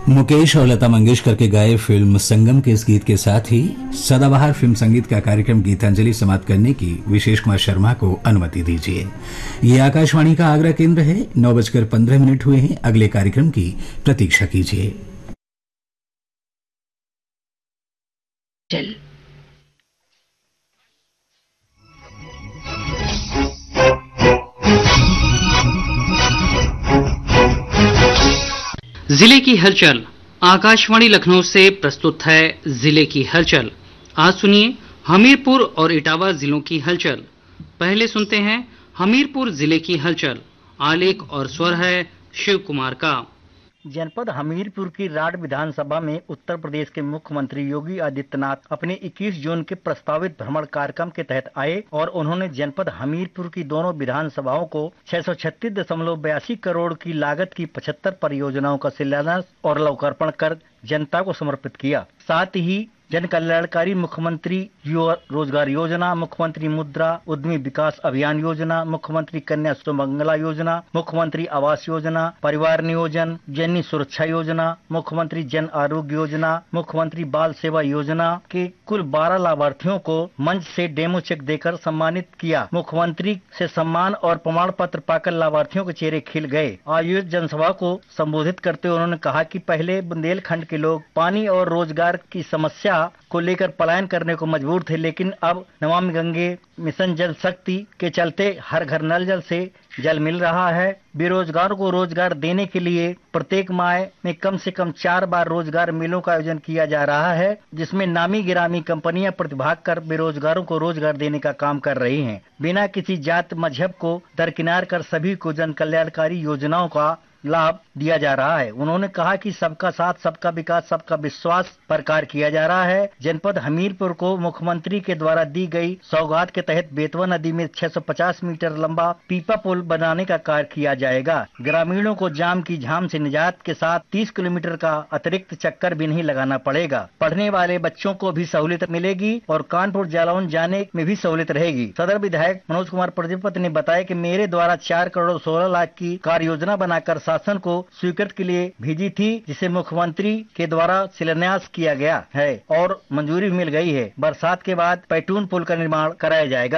मुकेश और लता मंगेशकर के गाए फिल्म संगम के इस गीत के साथ ही सदाबहार फिल्म संगीत का कार्यक्रम गीतांजलि समाप्त करने की विशेष कुमार शर्मा को अनुमति दीजिए। ये आकाशवाणी का आगरा केंद्र है। 9:15 हुए हैं। अगले कार्यक्रम की प्रतीक्षा कीजिए। जिले की हलचल। आकाशवाणी लखनऊ से प्रस्तुत है जिले की हलचल। आज सुनिए हमीरपुर और इटावा जिलों की हलचल। पहले सुनते हैं हमीरपुर जिले की हलचल। आलेख और स्वर है शिव कुमार का। जनपद हमीरपुर की राड विधानसभा में उत्तर प्रदेश के मुख्यमंत्री योगी आदित्यनाथ अपने 21 जून के प्रस्तावित भ्रमण कार्यक्रम के तहत आए और उन्होंने जनपद हमीरपुर की दोनों विधानसभाओं को 636.82 करोड़ की लागत की 75 परियोजनाओं का शिलान्यास और लोकार्पण कर जनता को समर्पित किया। साथ ही जन कल्याणकारी मुख्यमंत्री युवा रोजगार योजना, मुख्यमंत्री मुद्रा उद्यमी विकास अभियान योजना, मुख्यमंत्री कन्या सुमंगला योजना, मुख्यमंत्री आवास योजना, परिवार नियोजन, जननी सुरक्षा योजना, मुख्यमंत्री जन आरोग्य योजना, मुख्यमंत्री बाल सेवा योजना के कुल 12 लाभार्थियों को मंच से डेमो चेक देकर सम्मानित किया। मुख्यमंत्री से सम्मान और प्रमाण पत्र पाकर लाभार्थियों के चेहरे खिल गए। आयोजित जनसभा को संबोधित करते हुए उन्होंने कहा कि पहले बुंदेलखंड के लोग पानी और रोजगार की समस्या को लेकर पलायन करने को मजबूर थे, लेकिन अब नमामि गंगे मिशन जल शक्ति के चलते हर घर नल जल से जल मिल रहा है। बेरोजगारों को रोजगार देने के लिए प्रत्येक माह में कम से कम 4 बार रोजगार मेलों का आयोजन किया जा रहा है, जिसमें नामी गिरामी कंपनियां प्रतिभाग कर बेरोजगारों को रोजगार देने का काम कर रही हैं। बिना किसी जात मजहब को दरकिनार कर सभी को जन कल्याणकारी योजनाओं का लाभ दिया जा रहा है। उन्होंने कहा कि सबका साथ, सबका विकास, सबका विश्वास पर कार्य किया जा रहा है। जनपद हमीरपुर को मुख्यमंत्री के द्वारा दी गई सौगात के तहत बेतवा नदी में 650 मीटर लंबा पीपा पुल बनाने का कार्य किया जाएगा। ग्रामीणों को जाम की झाम से निजात के साथ 30 किलोमीटर का अतिरिक्त चक्कर भी नहीं लगाना पड़ेगा। पढ़ने वाले बच्चों को भी सहूलियत मिलेगी और कानपुर जालौन जाने में भी सहूलियत रहेगी। सदर विधायक मनोज कुमार प्रजापति ने बताया कि मेरे द्वारा 4 करोड़ 16 लाख की कार्य योजना बनाकर शासन को स्वीकृत के लिए भेजी थी, जिसे मुख्यमंत्री के द्वारा शिलान्यास किया गया है और मंजूरी मिल गई है। बरसात के बाद पैटून पुल का निर्माण कराया जाएगा।